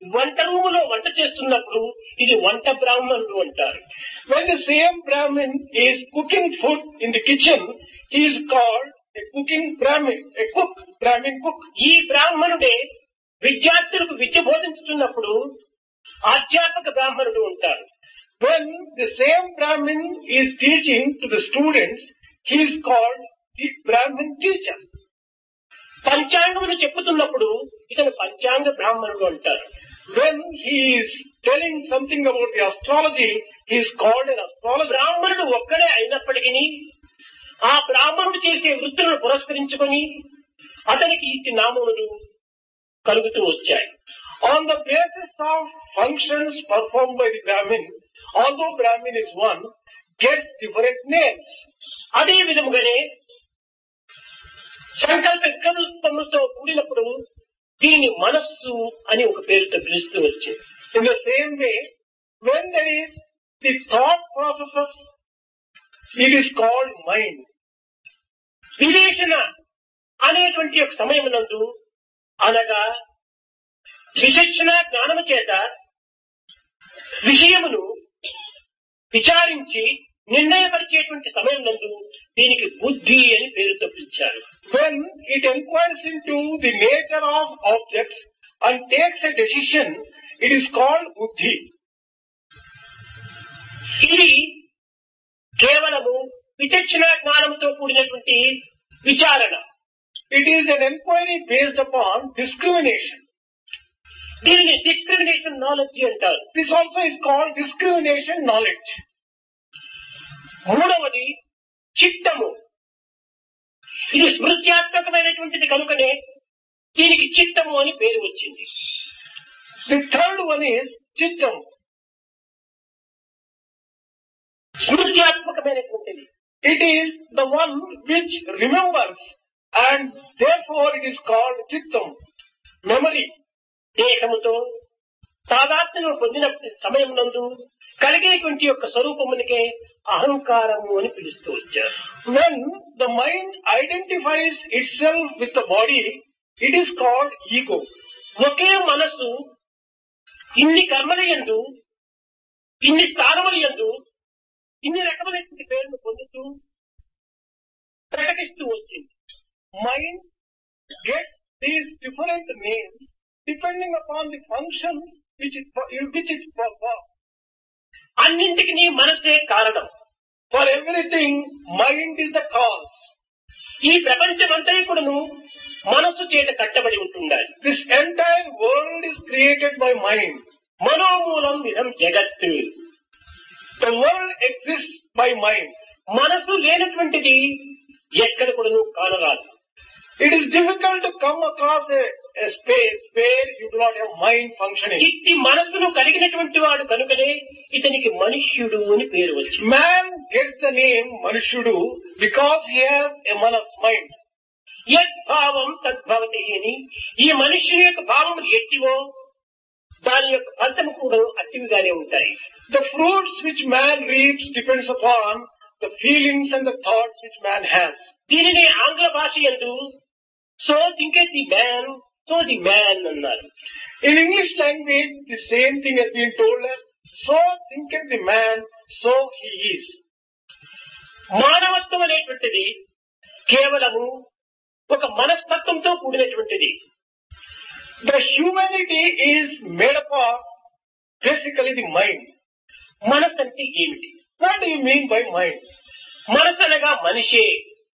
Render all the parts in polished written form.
వంట రూములో వంట చేస్తున్నప్పుడు ఇది వంట బ్రాహ్మణుడు అంటారు. When the same Brahmin is cooking food in the kitchen, he is called a cooking Brahmin, a cook, Brahmin cook. ఈ బ్రాహ్మణుడే విద్యార్థులకు విద్య బోధించుతున్నప్పుడు అధ్యాపక బ్రాహ్మణుడు ఉంటారు. When the same Brahmin is teaching to the students, he is called the Brahmin teacher. పంచాంగమును చెప్పుతున్నప్పుడు ఇతను పంచాంగ బ్రాహ్మణుడు అంటారు. When he is telling something about the astrology, he is called an astrologer. బ్రాహ్మణుడు ఒక్కడే అయినప్పటికీ ఆ బ్రాహ్మణుడు చేసే వృత్తులను పురస్కరించుకొని అతనికి ఈ నామములు కలుగుతూ వచ్చాయి. On the basis of functions performed by the Brahmin, although Brahmin is one, gets different names. అదే విధముగానే సంకల్ప వికల్పములతో కూడినప్పుడు దీనిని మనస్సు అని ఒక పేరుతో పిలుస్తూ వచ్చింది. In the same way, when there is the thought processes, it is called mind. వివేచన అనేటువంటి ఒక సమయమునందు అనగా విచక్షణ జ్ఞానము చేత విషయమును విచారించి నిర్ణయపరిచేటువంటి సమయం నందు దీనికి బుద్ధి అని పేరుతో పిలిచారు. When it inquires into the nature of objects and takes a decision, it is called buddhi. ఇది కేవలము విచక్షణ జ్ఞానంతో కూడినటువంటి విచారణ. It is an inquiry based upon discrimination. దీనిని డిస్క్రిమినేషన్ నాలెడ్జ్ అంటారు. This also is called discrimination knowledge. మూడవది చిత్తము. ఇది స్మృత్యాత్మకమైనటువంటిది కనుకనే దీనికి చిత్తము అని పేరు వచ్చింది. The third one is chittam. స్మృత్యాత్మకమైనటువంటిది. It is the one which remembers, and therefore it is called chittam, memory. దేహముతో తాదాత్మ్యం పొందిన సమయం నందు కలిగేటువంటి యొక్క స్వరూపమునికే అహంకారము అని పిలుస్తూ వచ్చారు. When the mind identifies itself with the body, it is called ego. ఒకే మనసు ఇన్ని కర్మల యందు, ఇన్ని స్థానముల యందు, ఇన్ని రకమైనటువంటి పేర్లు పొందుతూ ప్రకటిస్తూ వచ్చింది. Mind gets these different names depending upon the function which it performs. అన్నింటికి మనసే కారణం. For everything, mind is the cause. ఈ ప్రపంచమంతా కూడాను మనస్సు చేత కట్టబడి ఉంటుండాలి. This entire world is created by mind. మనోమూలం ఇదం జగత్. The world exists by mind. మనసు లేనటువంటిది ఎక్కడ కూడాను కానరాదు. It is difficult to come across a space where you do not have mind functioning. ఇట్టి మనసును కలిగినటువంటి వాడు కనుకనే ఇతనికి మనుష్యుడు అని పేరు వచ్చింది. Man gets the name Manushudu because he has a manas mind. యద్భావం తద్భవతి అని ఈ మనుష్యుని యొక్క భావం ఎట్టివో దాని యొక్క ఫలితం కూడా అట్టివిగానే ఉంటాయి. The fruits which man reaps depends upon the feelings and the thoughts which man has. దీనిని ఆంగ్ల భాష యందు so thinketh the man so the man అన్నారు. In English language, the same thing has been told as so thinketh the man, so he is. మానవత్వం అనేటువంటిది కేవలము ఒక మనస్తత్వంతో కూడినటువంటిది. The humanity is made up of basically the mind. మనసు అంటే ఏమిటి? What do you mean by mind? మనసు అనగా మనిషే.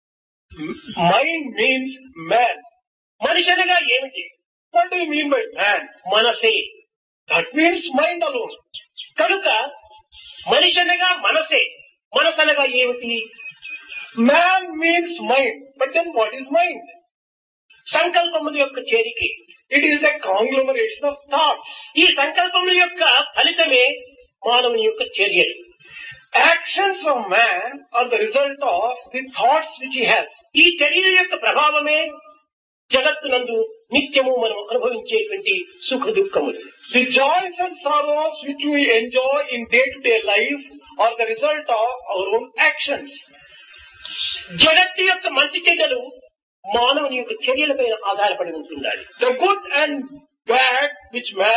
Mind means man. మనిషి అనగా ఏమిటి? What do you mean by man? మనసే. That means mind alone. కనుక మనిషి అనగా మనసే. మనసు అనగా ఏమిటి? Man means mind. But then what is mind? సంకల్పముల యొక్క చేరిక. It is a conglomeration of thoughts. ఈ సంకల్పముల యొక్క ఫలితమే మానవుని యొక్క చర్యలు. Actions of man are the result of the thoughts which he has. ఈ చర్యల యొక్క ప్రభావమే జగత్తునందు నిత్యము మనం అనుభవించేటువంటి సుఖ దుఃఖములు. The joys and sorrows which we enjoy in day-to-day life are the result of our own actions. జగత్తు యొక్క మంచి చెడ్డలు మానవుని యొక్క చర్యలపై ఆధారపడి ఉంటుండాలి. The good and bad which man